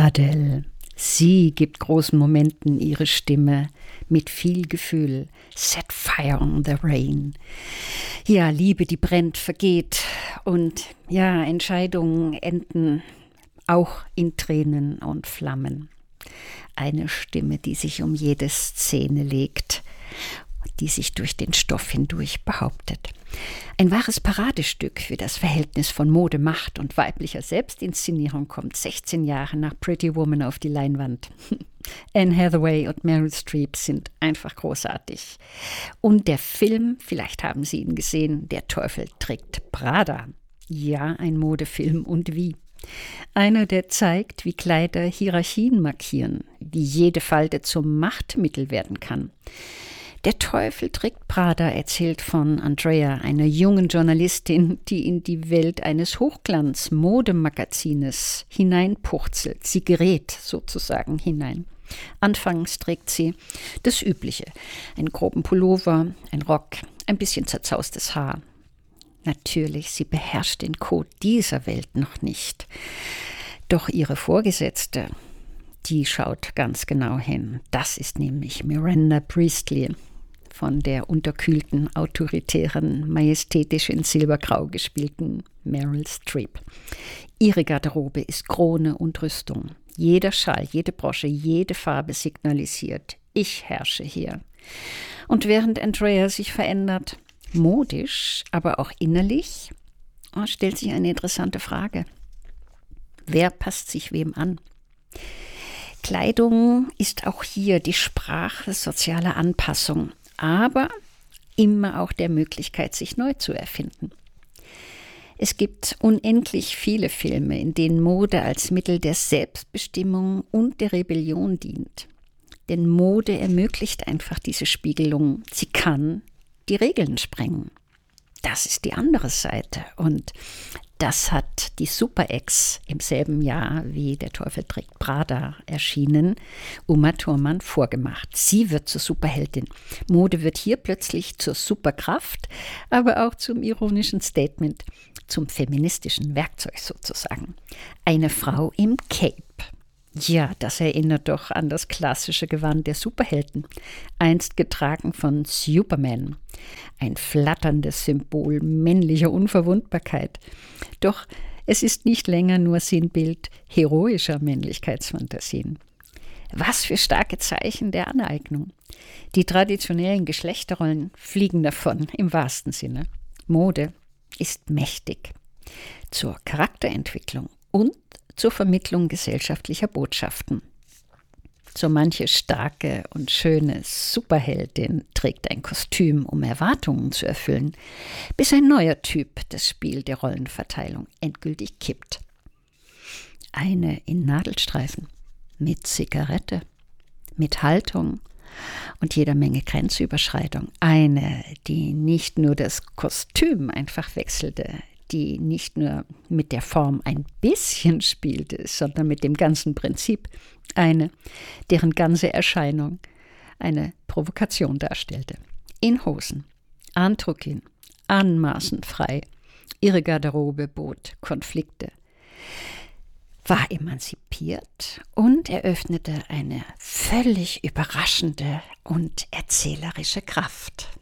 Adele. Sie gibt großen Momenten ihre Stimme mit viel Gefühl. Set fire on the rain. Ja, Liebe, die brennt, vergeht. Und ja, Entscheidungen enden auch in Tränen und Flammen. Eine Stimme, die sich um jede Szene legt, die sich durch den Stoff hindurch behauptet. Ein wahres Paradestück für das Verhältnis von Mode, Macht und weiblicher Selbstinszenierung kommt 16 Jahre nach Pretty Woman auf die Leinwand. Anne Hathaway und Meryl Streep sind einfach großartig. Und der Film, vielleicht haben Sie ihn gesehen, Der Teufel trägt Prada. Ja, ein Modefilm und wie. Einer, der zeigt, wie Kleider Hierarchien markieren, wie jede Falte zum Machtmittel werden kann. Der Teufel trägt Prada erzählt von Andrea, einer jungen Journalistin, die in die Welt eines Hochglanz-Modemagazines hineinpurzelt. Sie gerät sozusagen hinein. Anfangs trägt sie das Übliche, einen groben Pullover, ein Rock, ein bisschen zerzaustes Haar. Natürlich, sie beherrscht den Code dieser Welt noch nicht. Doch ihre Vorgesetzte, die schaut ganz genau hin. Das ist nämlich Miranda Priestley, von der unterkühlten, autoritären, majestätisch in Silbergrau gespielten Meryl Streep. Ihre Garderobe ist Krone und Rüstung. Jeder Schal, jede Brosche, jede Farbe signalisiert, ich herrsche hier. Und während Andrea sich verändert, modisch, aber auch innerlich, stellt sich eine interessante Frage. Wer passt sich wem an? Kleidung ist auch hier die Sprache sozialer Anpassung, aber immer auch der Möglichkeit, sich neu zu erfinden. Es gibt unendlich viele Filme, in denen Mode als Mittel der Selbstbestimmung und der Rebellion dient. Denn Mode ermöglicht einfach diese Spiegelung. Sie kann die Regeln sprengen. Das ist die andere Seite. Und das hat die Super-Ex im selben Jahr wie Der Teufel trägt Prada erschienen, Uma Thurman vorgemacht. Sie wird zur Superheldin. Mode wird hier plötzlich zur Superkraft, aber auch zum ironischen Statement, zum feministischen Werkzeug sozusagen. Eine Frau im Cape. Ja, das erinnert doch an das klassische Gewand der Superhelden, einst getragen von Superman. Ein flatterndes Symbol männlicher Unverwundbarkeit. Doch es ist nicht länger nur Sinnbild heroischer Männlichkeitsfantasien. Was für starke Zeichen der Aneignung. Die traditionellen Geschlechterrollen fliegen davon, im wahrsten Sinne. Mode ist mächtig. Zur Charakterentwicklung und zur Vermittlung gesellschaftlicher Botschaften. So manche starke und schöne Superheldin trägt ein Kostüm, um Erwartungen zu erfüllen, bis ein neuer Typ das Spiel der Rollenverteilung endgültig kippt. Eine in Nadelstreifen, mit Zigarette, mit Haltung und jeder Menge Grenzüberschreitung. Eine, die nicht nur das Kostüm einfach wechselte, die nicht nur mit der Form ein bisschen spielte, sondern mit dem ganzen Prinzip. Eine, deren ganze Erscheinung eine Provokation darstellte. In Hosen, androgyn, anmaßend frei. Ihre Garderobe bot Konflikte, war emanzipiert und eröffnete eine völlig überraschende und erzählerische Kraft.